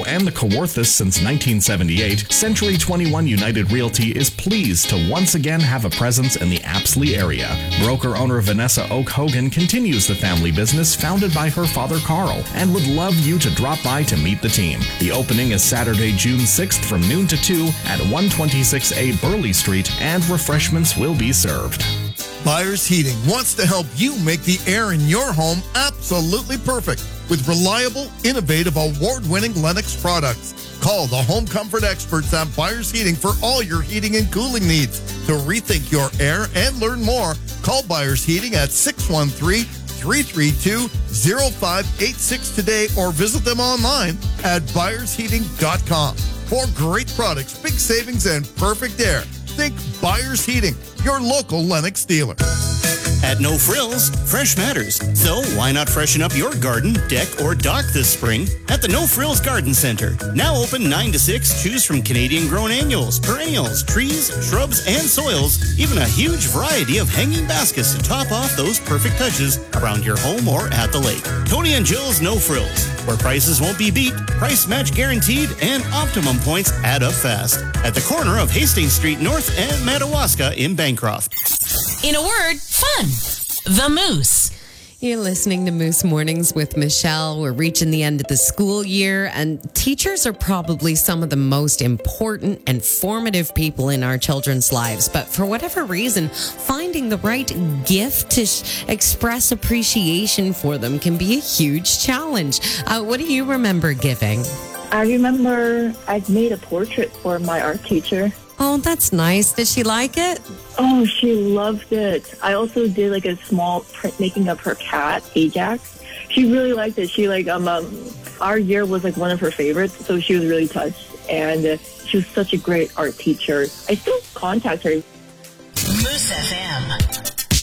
and the Kawarthas since 1978, Century 21 United Realty is pleased to once again have a presence in the Apsley area. Broker-owner Vanessa Oak Hogan continues the family business founded by her father Carl and would love you to drop by to meet the team. The opening is Saturday, June 6th from noon to 2 at 126A Burley Street, and refreshments will be served. Byers Heating wants to help you make the air in your home absolutely perfect with reliable, innovative, award-winning Lennox products. Call the home comfort experts at Byers Heating for all your heating and cooling needs. To rethink your air and learn more, call Byers Heating at 613-332-0586 today or visit them online at byersheating.com. For great products, big savings, and perfect air, think Byers Heating, your local Lennox dealer. At No Frills, fresh matters. So why not freshen up your garden, deck, or dock this spring at the No Frills Garden Center? Now open 9 to 6. Choose from Canadian-grown annuals, perennials, trees, shrubs, and soils. Even a huge variety of hanging baskets to top off those perfect touches around your home or at the lake. Tony and Jill's No Frills, where prices won't be beat, price match guaranteed, and optimum points add up fast. At the corner of Hastings Street North and Madawaska in Bancroft. In a word, fun. The Moose. You're listening to Moose Mornings with Michelle. We're reaching the end of the school year, and teachers are probably some of the most important and formative people in our children's lives. But for whatever reason, finding the right gift to express appreciation for them can be a huge challenge. What do you remember giving? I remember I made a portrait for my art teacher. Oh, that's nice. Did she like it? Oh, she loved it. I also did like a small print making of her cat, Ajax. She really liked it. She our year was like one of her favorites, so she was really touched. And she was such a great art teacher. I still contact her. Moose FM.